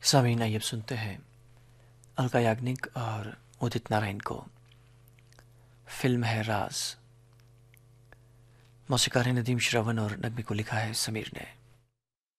सामीन, आइए अब सुनते हैं अलका याग्निक और उदित नारायण को। फिल्म है राज। मौसीकार है नदीम श्रवण और नगमे को लिखा है समीर ने।